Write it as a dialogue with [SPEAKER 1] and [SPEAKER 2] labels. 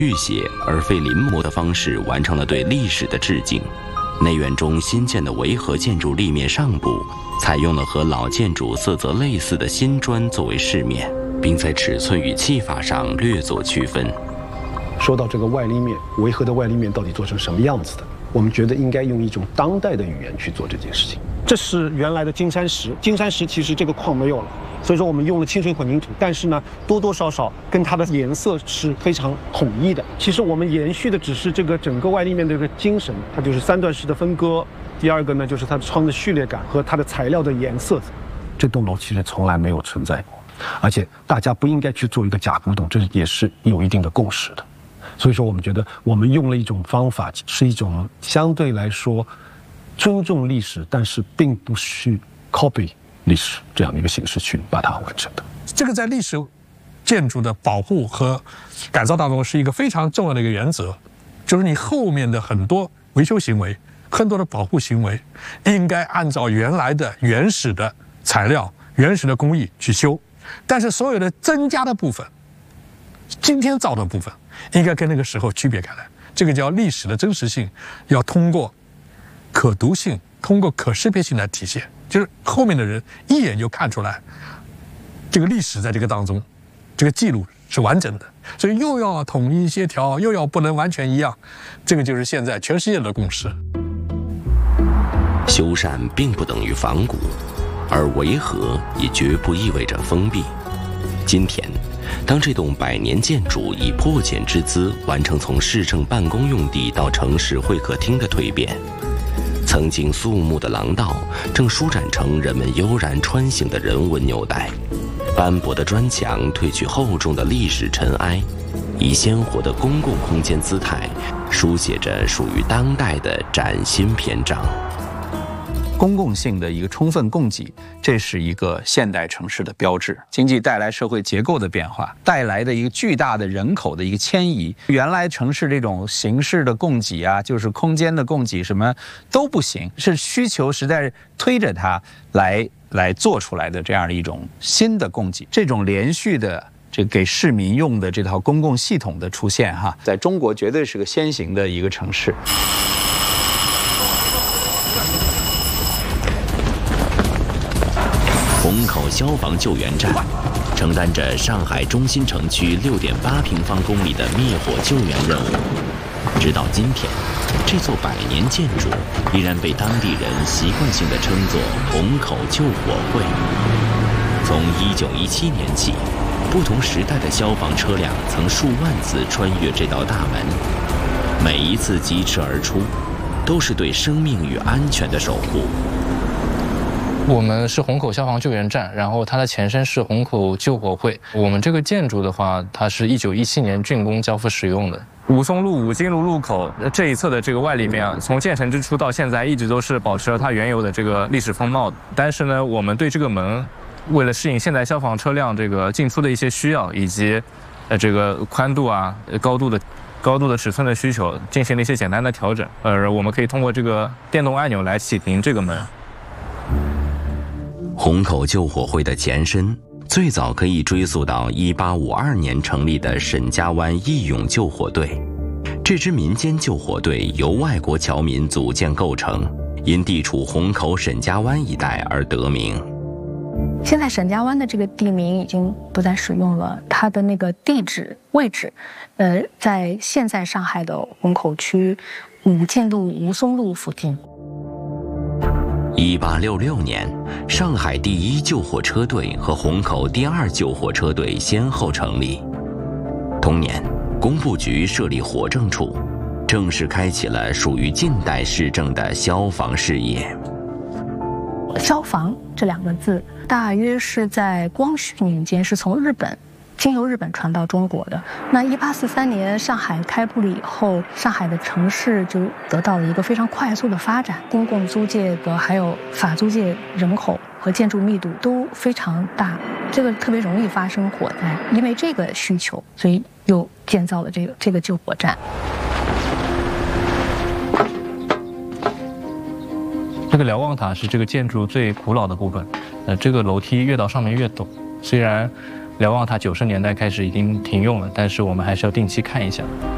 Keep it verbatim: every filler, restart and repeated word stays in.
[SPEAKER 1] 浴血而非临摹的方式完成了对历史的致敬。内院中新建的维和建筑立面上部采用了和老建筑色泽类似的新砖作为饰面，并在尺寸与砌法上略作区分。
[SPEAKER 2] 说到这个外立面，维和的外立面到底做成什么样子的？我们觉得应该用一种当代的语言去做这件事情。这是原来的金山石，金山石其实这个矿没有了，所以说我们用了清水混凝土，但是呢，多多少少跟它的颜色是非常统一的。其实我们延续的只是这个整个外立面的这个精神，它就是三段式的分割。第二个呢，就是它的窗的序列感和它的材料的颜色。这栋楼其实从来没有存在过，而且大家不应该去做一个假古董，这也是有一定的共识的。所以说，我们觉得我们用了一种方法，是一种相对来说尊重历史，但是并不是 copy 历史这样的一个形式去把它完成的。
[SPEAKER 3] 这个在历史建筑的保护和改造当中是一个非常重要的一个原则，就是你后面的很多维修行为、很多的保护行为，应该按照原来的原始的材料、原始的工艺去修，但是所有的增加的部分，今天造的部分，应该跟那个时候区别开来。这个叫历史的真实性，要通过可读性、通过可识别性来体现，就是后面的人一眼就看出来，这个历史在这个当中，这个记录是完整的。所以又要统一协调，又要不能完全一样，这个就是现在全世界的共识。
[SPEAKER 1] 修缮并不等于仿古，而维和也绝不意味着封闭。今天，当这栋百年建筑以破茧之姿完成从市政办公用地到城市会客厅的蜕变，曾经肃穆的廊道正舒展成人们悠然穿行的人文纽带，斑驳的砖墙褪去厚重的历史尘埃，以鲜活的公共空间姿态书写着属于当代的崭新篇章。
[SPEAKER 4] 公共性的一个充分供给，这是一个现代城市的标志。经济带来社会结构的变化，带来的一个巨大的人口的一个迁移。原来城市这种形式的供给啊，就是空间的供给，什么都不行，是需求实在推着它来来做出来的这样的一种新的供给。这种连续的这给市民用的这套公共系统的出现，哈，在中国绝对是个先行的一个城市。
[SPEAKER 1] 虹口消防救援站承担着上海中心城区六点八平方公里的灭火救援任务。直到今天，这座百年建筑依然被当地人习惯性地称作虹口救火会。从一九一七年起，不同时代的消防车辆曾数万次穿越这道大门，每一次疾驰而出，都是对生命与安全的守护。
[SPEAKER 5] 我们是虹口消防救援站，然后它的前身是虹口救火会。我们这个建筑的话，它是一九一七年竣工交付使用的。武松路武金路路口这一侧的这个外立面啊，从建成之初到现在一直都是保持了它原有的这个历史风貌的。但是呢，我们对这个门，为了适应现代消防车辆这个进出的一些需要，以及呃这个宽度啊、高度的高度的尺寸的需求，进行了一些简单的调整。呃，我们可以通过这个电动按钮来启停这个门。
[SPEAKER 1] 虹口救火会的前身最早可以追溯到一八五二年成立的沈家湾义勇救火队。这支民间救火队由外国侨民组建构成，因地处虹口沈家湾一带而得名。
[SPEAKER 6] 现在沈家湾的这个地名已经不再使用了，它的那个地址位置，呃，在现在上海的虹口区武进路吴淞路附近。
[SPEAKER 1] 一八六六年，上海第一救火车队和虹口第二救火车队先后成立。同年，工部局设立火政处，正式开启了属于近代市政的消防事业。
[SPEAKER 6] 消防这两个字，大约是在光绪年间是从日本经由日本传到中国的。那一八四三年上海开埠了以后，上海的城市就得到了一个非常快速的发展，公共租界的还有法租界人口和建筑密度都非常大，这个特别容易发生火灾。因为这个需求，所以又建造了这个这个救火站。
[SPEAKER 5] 这个瞭望塔是这个建筑最古老的部分，呃，这个楼梯越到上面越陡，虽然瞭望塔九十年代开始已经停用了，但是我们还是要定期看一下。